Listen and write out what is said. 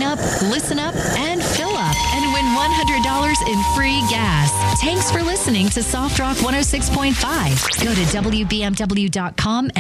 up, listen up, and fill up and win $100 in free gas. Thanks for listening to Soft Rock 106.5. Go to WBMW.com